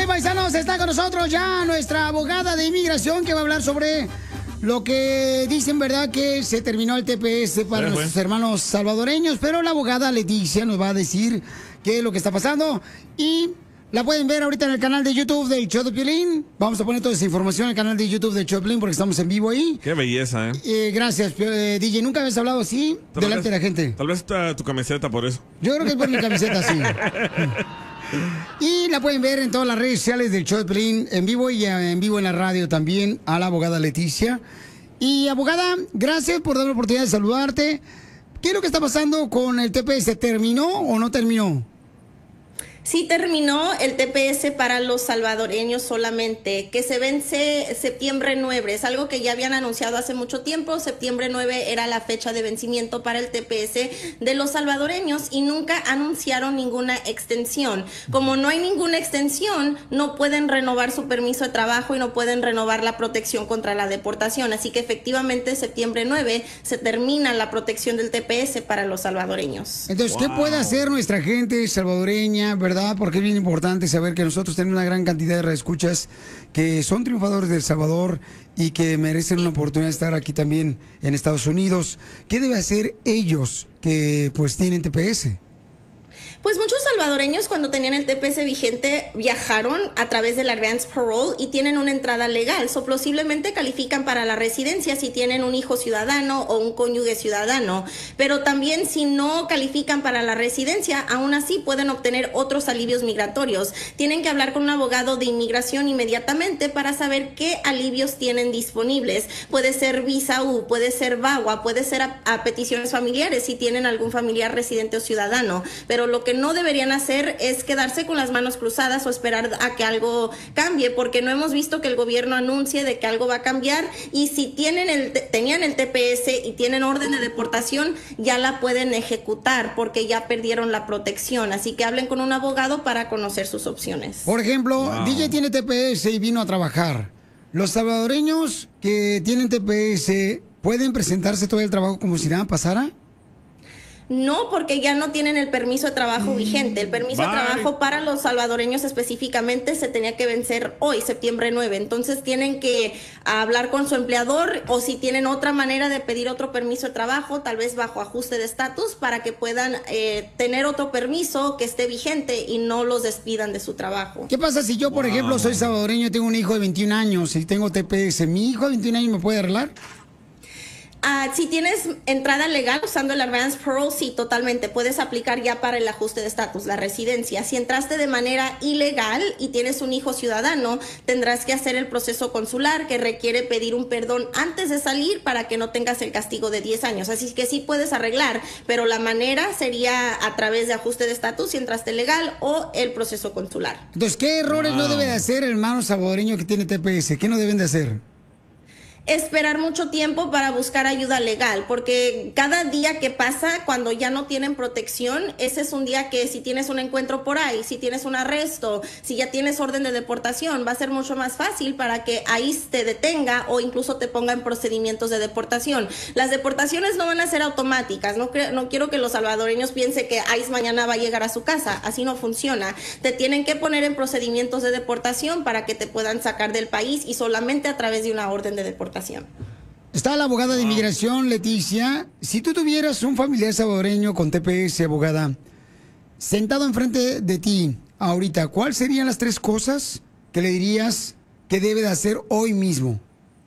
paisanos, está con nosotros ya nuestra abogada de inmigración que va a hablar sobre lo que dicen, ¿verdad? Que se terminó el TPS para nuestros hermanos salvadoreños, pero la abogada Leticia nos va a decir qué es lo que está pasando y la pueden ver ahorita en el canal de YouTube del Show de Piolín. Vamos a poner toda esa información en el canal de YouTube del Show de Piolín porque estamos en vivo ahí. Qué belleza, Gracias, DJ. Nunca habías hablado así delante de la gente. Tal vez tu camiseta por eso. Yo creo que es por mi camiseta, sí. Y la pueden ver en todas las redes sociales del Show de Piolín, en vivo y en vivo en la radio también, a la abogada Leticia. Y abogada, gracias por darme la oportunidad de saludarte. ¿Qué es lo que está pasando con el TPS? ¿Terminó o no terminó? Sí terminó el TPS para los salvadoreños solamente, que se vence septiembre 9. Es algo que ya habían anunciado hace mucho tiempo. Septiembre 9 era la fecha de vencimiento para el TPS de los salvadoreños y nunca anunciaron ninguna extensión. Como no hay ninguna extensión, no pueden renovar su permiso de trabajo y no pueden renovar la protección contra la deportación. Así que efectivamente septiembre 9 se termina la protección del TPS para los salvadoreños. Entonces, ¿qué puede hacer nuestra gente salvadoreña, verdad? Porque es bien importante saber que nosotros tenemos una gran cantidad de reescuchas que son triunfadores de El Salvador y que merecen una oportunidad de estar aquí también en Estados Unidos. ¿Qué debe hacer ellos que pues tienen TPS? Pues muchos salvadoreños cuando tenían el TPS vigente viajaron a través del Advance Parole y tienen una entrada legal, posiblemente califican para la residencia si tienen un hijo ciudadano o un cónyuge ciudadano, pero también si no califican para la residencia, aún así pueden obtener otros alivios migratorios. Tienen que hablar con un abogado de inmigración inmediatamente para saber qué alivios tienen disponibles. Puede ser visa U, puede ser VAWA, puede ser a peticiones familiares si tienen algún familiar residente o ciudadano, pero lo que no deberían hacer es quedarse con las manos cruzadas o esperar a que algo cambie, porque no hemos visto que el gobierno anuncie de que algo va a cambiar, y si tenían el TPS y tienen orden de deportación, ya la pueden ejecutar porque ya perdieron la protección. Así que hablen con un abogado para conocer sus opciones. Por ejemplo, DJ tiene TPS y vino a trabajar. ¿Los salvadoreños que tienen TPS pueden presentarse todo el trabajo como si nada pasara? No, porque ya no tienen el permiso de trabajo vigente. El permiso de trabajo para los salvadoreños específicamente se tenía que vencer hoy, septiembre 9. Entonces tienen que hablar con su empleador, o si tienen otra manera de pedir otro permiso de trabajo, tal vez bajo ajuste de estatus, para que puedan tener otro permiso que esté vigente y no los despidan de su trabajo. ¿Qué pasa si yo, por ejemplo, soy salvadoreño y tengo un hijo de 21 años y tengo TPS? ¿Mi hijo de 21 años me puede arreglar? Si tienes entrada legal usando el Advance Parole, sí, totalmente. Puedes aplicar ya para el ajuste de estatus, la residencia. Si entraste de manera ilegal y tienes un hijo ciudadano, tendrás que hacer el proceso consular, que requiere pedir un perdón antes de salir para que no tengas el castigo de 10 años. Así que sí puedes arreglar, pero la manera sería a través de ajuste de estatus si entraste legal, o el proceso consular. Entonces, ¿qué errores no debe de hacer el hermano salvadoreño que tiene TPS? ¿Qué no deben de hacer? Esperar mucho tiempo para buscar ayuda legal, porque cada día que pasa cuando ya no tienen protección, ese es un día que si tienes un encuentro por ahí, si tienes un arresto, si ya tienes orden de deportación, va a ser mucho más fácil para que ICE te detenga o incluso te ponga en procedimientos de deportación. Las deportaciones no van a ser automáticas, no quiero que los salvadoreños piensen que ICE mañana va a llegar a su casa, así no funciona. Te tienen que poner en procedimientos de deportación para que te puedan sacar del país, y solamente a través de una orden de deportación. Está la abogada de inmigración, Leticia. Si tú tuvieras un familiar salvadoreño con TPS, abogada, sentado enfrente de ti ahorita, ¿cuáles serían las 3 cosas que le dirías que debe de hacer hoy mismo?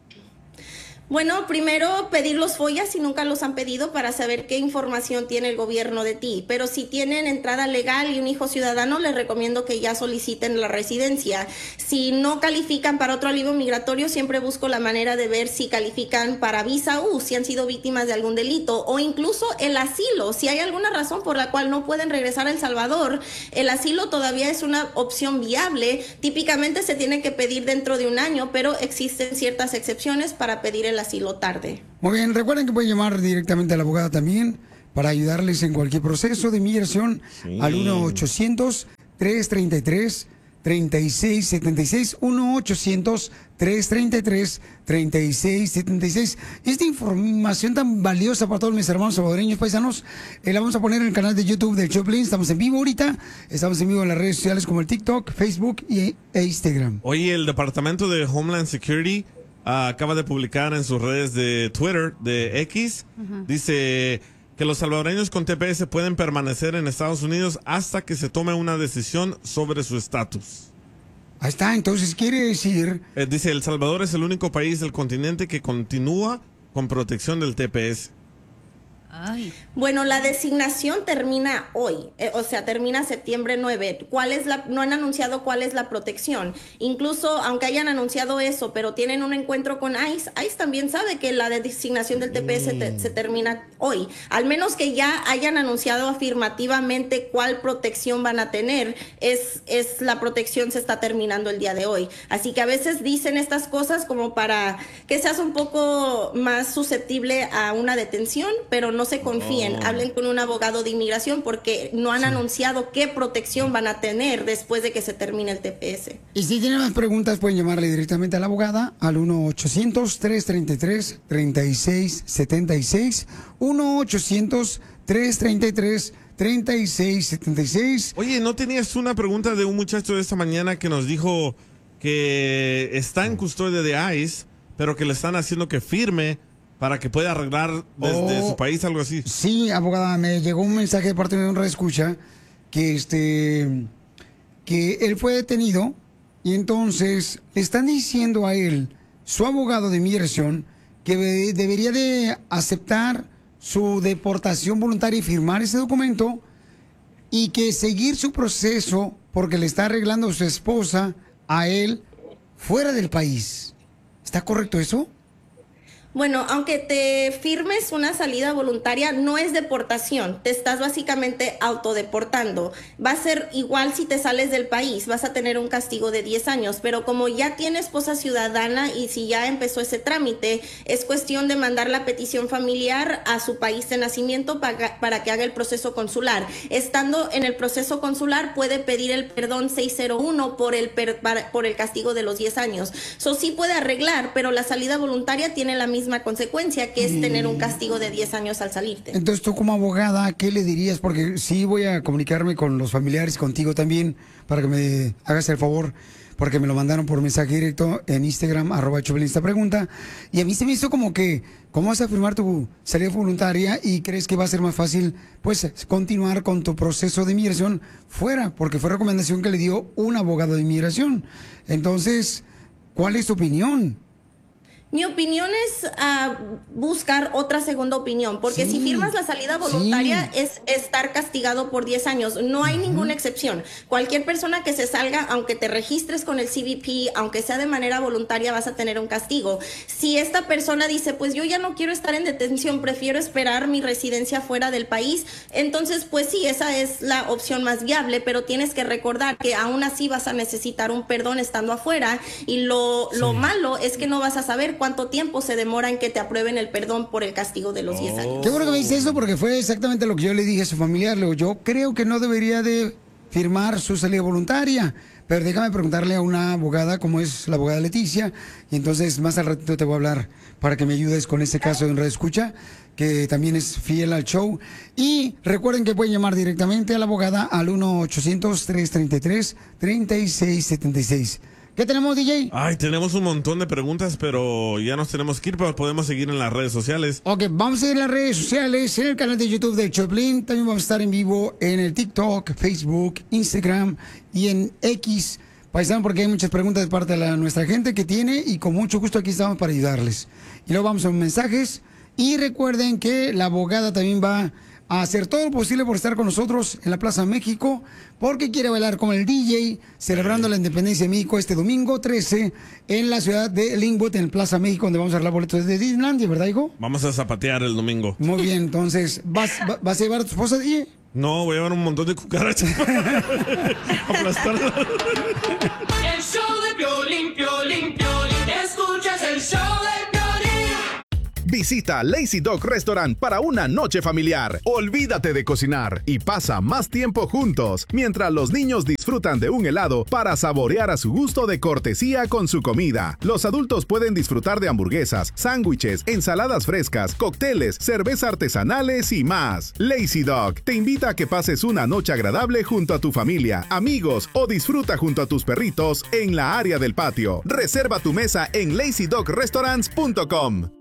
Bueno, primero pedir los FOIA si nunca los han pedido, para saber qué información tiene el gobierno de ti. Pero si tienen entrada legal y un hijo ciudadano, les recomiendo que ya soliciten la residencia. Si no califican para otro alivio migratorio, siempre busco la manera de ver si califican para visa U, si han sido víctimas de algún delito, o incluso el asilo. Si hay alguna razón por la cual no pueden regresar a El Salvador, el asilo todavía es una opción viable. Típicamente se tiene que pedir dentro de un año, pero existen ciertas excepciones para pedir el asilo tarde. Muy bien, recuerden que pueden llamar directamente a la abogada también para ayudarles en cualquier proceso de inmigración al 1-800-333 1-800-333-3676, 1-800-333-3676. Esta información tan valiosa para todos mis hermanos salvadoreños paisanos, la vamos a poner en el canal de YouTube del Choplin. Estamos en vivo ahorita, estamos en vivo en las redes sociales como el TikTok, Facebook e Instagram. Oye, el Departamento de Homeland Security acaba de publicar en sus redes de Twitter, de X, dice que los salvadoreños con TPS pueden permanecer en Estados Unidos hasta que se tome una decisión sobre su estatus. Ahí está, entonces quiere decir... dice, El Salvador es el único país del continente que continúa con protección del TPS. Ay. Bueno, la designación termina hoy, o sea, termina septiembre 9. No han anunciado cuál es la protección. Incluso, aunque hayan anunciado eso, pero tienen un encuentro con ICE, ICE también sabe que la designación del TPS se termina hoy. Al menos que ya hayan anunciado afirmativamente cuál protección van a tener, la protección se está terminando el día de hoy. Así que a veces dicen estas cosas como para que seas un poco más susceptible a una detención, pero no se confíen, hablen con un abogado de inmigración porque no han anunciado qué protección van a tener después de que se termine el TPS. Y si tienen más preguntas pueden llamarle directamente a la abogada al 1-800-333-3676, 1-800-333-3676. Oye, ¿no tenías una pregunta de un muchacho de esta mañana que nos dijo que está en custodia de ICE, pero que le están haciendo que firme para que pueda arreglar desde su país, algo así? Sí, abogada, me llegó un mensaje de parte de un reescucha que él fue detenido y entonces le están diciendo a él, su abogado de inmigración, que debería de aceptar su deportación voluntaria y firmar ese documento y que seguir su proceso porque le está arreglando su esposa a él fuera del país. ¿Está correcto eso? Bueno, aunque te firmes una salida voluntaria, no es deportación. Te estás básicamente autodeportando. Va a ser igual si te sales del país. Vas a tener un castigo de 10 años. Pero como ya tiene esposa ciudadana y si ya empezó ese trámite, es cuestión de mandar la petición familiar a su país de nacimiento para que haga el proceso consular. Estando en el proceso consular, puede pedir el perdón 601 por el castigo de los 10 años. Eso sí puede arreglar, pero la salida voluntaria tiene la misma consecuencia, que es tener un castigo de 10 años al salirte. Entonces tú como abogada, ¿qué le dirías? Porque sí voy a comunicarme con los familiares, contigo también, para que me hagas el favor, porque me lo mandaron por mensaje directo en Instagram, @Choplin esta pregunta, y a mí se me hizo como que, ¿cómo vas a firmar tu salida voluntaria y crees que va a ser más fácil, pues, continuar con tu proceso de inmigración fuera? Porque fue recomendación que le dio un abogado de inmigración. Entonces, ¿cuál es tu opinión? Mi opinión es buscar otra segunda opinión, porque si firmas la salida voluntaria es estar castigado por 10 años. No hay ninguna excepción. Cualquier persona que se salga, aunque te registres con el CBP, aunque sea de manera voluntaria, vas a tener un castigo. Si esta persona dice, pues yo ya no quiero estar en detención, prefiero esperar mi residencia fuera del país, entonces pues sí, esa es la opción más viable, pero tienes que recordar que aún así vas a necesitar un perdón estando afuera y lo malo es que no vas a saber cuánto tiempo se demora en que te aprueben el perdón por el castigo de los 10 años. Qué bueno que me dice eso, porque fue exactamente lo que yo le dije a su familiar. Yo creo que no debería de firmar su salida voluntaria, pero déjame preguntarle a una abogada, como es la abogada Leticia, y entonces más al ratito te voy a hablar para que me ayudes con este caso en Radio Escucha, que también es fiel al show. Y recuerden que pueden llamar directamente a la abogada al 1-800-333-3676. ¿Qué tenemos, DJ? Ay, tenemos un montón de preguntas, pero ya nos tenemos que ir, pero podemos seguir en las redes sociales. Ok, vamos a seguir en las redes sociales, en el canal de YouTube de Choplin. También vamos a estar en vivo en el TikTok, Facebook, Instagram y en X. Paisano, porque hay muchas preguntas de parte de nuestra gente que tiene y con mucho gusto aquí estamos para ayudarles. Y luego vamos a mensajes. Y recuerden que la abogada también va a hacer todo lo posible por estar con nosotros en la Plaza México, porque quiere bailar con el DJ, celebrando la independencia de México este domingo 13 en la ciudad de Linwood, en Plaza México, donde vamos a arreglar boletos de Disneylandia, ¿verdad, hijo? Vamos a zapatear el domingo. Muy bien, entonces, ¿vas a llevar a tu esposa, DJ? No, voy a llevar un montón de cucarachas. Aplastarlas. El show de Piolín, Piolín, Piolín. Escuchas el show de Piolín. Visita Lazy Dog Restaurant para una noche familiar. Olvídate de cocinar y pasa más tiempo juntos mientras los niños disfrutan de un helado para saborear a su gusto de cortesía con su comida. Los adultos pueden disfrutar de hamburguesas, sándwiches, ensaladas frescas, cócteles, cerveza artesanales y más. Lazy Dog te invita a que pases una noche agradable junto a tu familia, amigos o disfruta junto a tus perritos en la área del patio. Reserva tu mesa en lazydogrestaurants.com.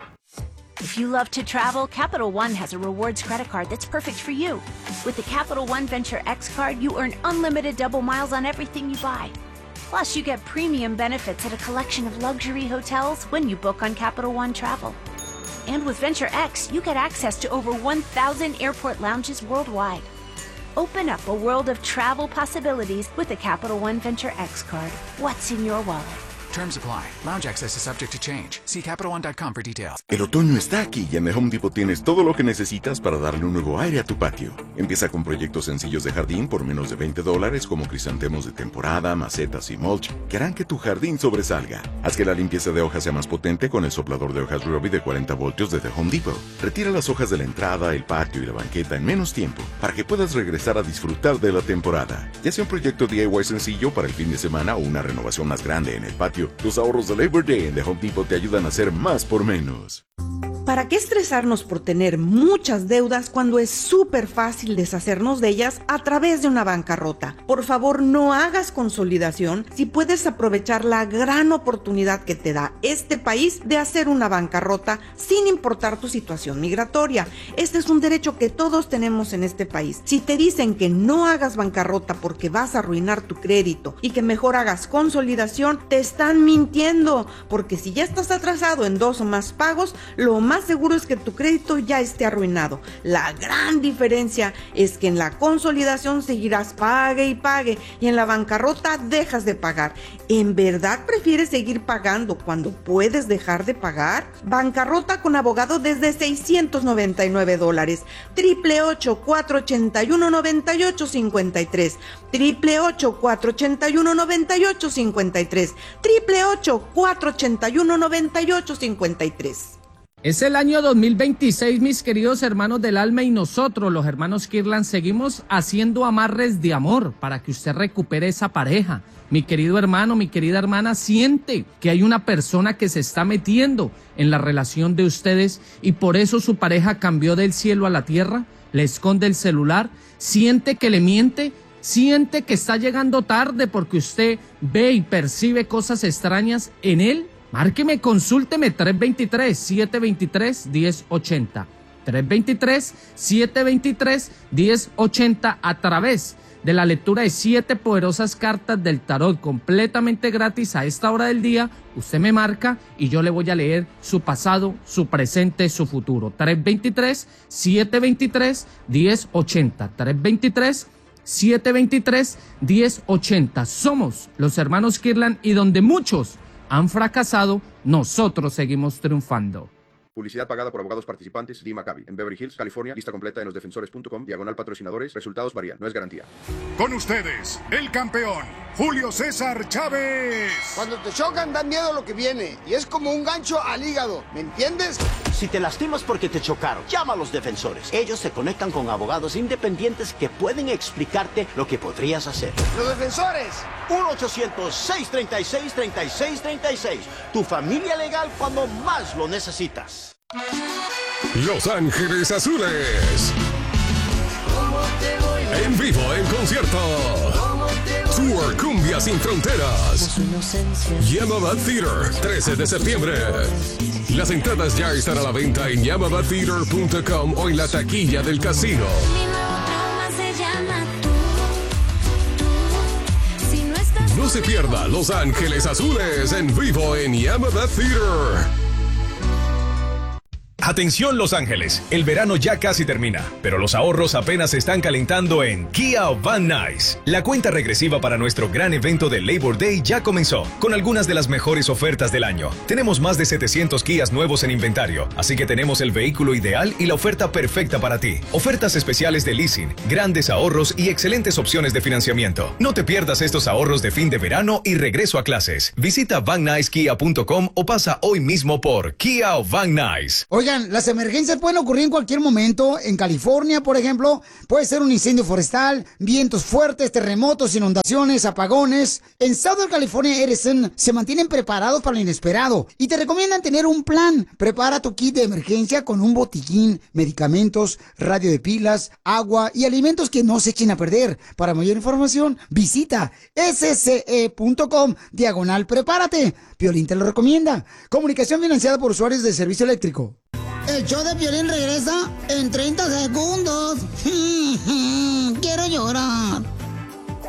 If you love to travel, Capital One has a rewards credit card that's perfect for you. With the Capital One Venture X card, you earn unlimited double miles on everything you buy. Plus, you get premium benefits at a collection of luxury hotels when you book on Capital One Travel. And with Venture X, you get access to over 1,000 airport lounges worldwide. Open up a world of travel possibilities with the Capital One Venture X card. What's in your wallet? Terms apply. Lounge access is subject to change. See CapitalOne.com for details. El otoño está aquí y en The Home Depot tienes todo lo que necesitas para darle un nuevo aire a tu patio. Empieza con proyectos sencillos de jardín por menos de $20 como crisantemos de temporada, macetas y mulch que harán que tu jardín sobresalga. Haz que la limpieza de hojas sea más potente con el soplador de hojas Ryobi de 40 voltios de The Home Depot. Retira las hojas de la entrada, el patio y la banqueta en menos tiempo para que puedas regresar a disfrutar de la temporada. Ya sea un proyecto DIY sencillo para el fin de semana o una renovación más grande en el patio, los ahorros de Labor Day en The Home Depot te ayudan a hacer más por menos. ¿Para qué estresarnos por tener muchas deudas cuando es súper fácil deshacernos de ellas a través de una bancarrota? Por favor, no hagas consolidación si puedes aprovechar la gran oportunidad que te da este país de hacer una bancarrota sin importar tu situación migratoria. Este es un derecho que todos tenemos en este país. Si te dicen que no hagas bancarrota porque vas a arruinar tu crédito y que mejor hagas consolidación, te están mintiendo, porque si ya estás atrasado en 2 o más pagos, lo más seguro es que tu crédito ya esté arruinado. La gran diferencia es que en la consolidación seguirás pague y pague y en la bancarrota dejas de pagar. ¿En verdad prefieres seguir pagando cuando puedes dejar de pagar? Bancarrota con abogado desde $699. 888-481-9853. 888-481-9853. 888-481-9853. Es el año 2026, mis queridos hermanos del alma, y nosotros, los hermanos Kirlan, seguimos haciendo amarres de amor para que usted recupere esa pareja. Mi querido hermano, mi querida hermana, siente que hay una persona que se está metiendo en la relación de ustedes y por eso su pareja cambió del cielo a la tierra, le esconde el celular, siente que le miente, siente que está llegando tarde porque usted ve y percibe cosas extrañas en él. Márqueme, consúlteme 323-723-1080. 323-723-1080 a través de la lectura de 7 poderosas cartas del tarot completamente gratis a esta hora del día. Usted me marca y yo le voy a leer su pasado, su presente, su futuro. 323-723-1080. 323-723-1080. Somos los hermanos Kirlan y donde muchos han fracasado, nosotros seguimos triunfando. Publicidad pagada por abogados participantes. Lee Maccabi. En Beverly Hills, California. Lista completa en losdefensores.com. /patrocinadores. Resultados varían. No es garantía. Con ustedes, el campeón, Julio César Chávez. Cuando te chocan, da miedo lo que viene. Y es como un gancho al hígado. ¿Me entiendes? Si te lastimas porque te chocaron, llama a los defensores. Ellos se conectan con abogados independientes que pueden explicarte lo que podrías hacer. ¡Los defensores! 1-800-636-3636. Tu familia legal cuando más lo necesitas. Los Ángeles Azules. En vivo, en concierto. Tour Cumbia Sin Fronteras. Yamaba Theater, 13 de septiembre. Las entradas ya están a la venta en yamavatheater.com o en la taquilla del casino. No se pierda Los Ángeles Azules en vivo en Yamaba Theater. Atención Los Ángeles, el verano ya casi termina, pero los ahorros apenas se están calentando en Kia Van Nuys. La cuenta regresiva para nuestro gran evento de Labor Day ya comenzó, con algunas de las mejores ofertas del año. Tenemos más de 700 Kias nuevos en inventario, así que tenemos el vehículo ideal y la oferta perfecta para ti. Ofertas especiales de leasing, grandes ahorros y excelentes opciones de financiamiento. No te pierdas estos ahorros de fin de verano y regreso a clases. Visita VanNuysKia.com o pasa hoy mismo por Kia Van Nuys. Oigan, las emergencias pueden ocurrir en cualquier momento. En California, por ejemplo, puede ser un incendio forestal, vientos fuertes, terremotos, inundaciones, apagones. En Southern California Edison se mantienen preparados para lo inesperado y te recomiendan tener un plan. Prepara tu kit de emergencia con un botiquín, medicamentos, radio de pilas, agua y alimentos que no se echen a perder. Para mayor información, visita sce.com/prepárate. Piolín te lo recomienda. Comunicación financiada por usuarios de servicio eléctrico. El show de Piolín regresa en 30 segundos. Quiero llorar.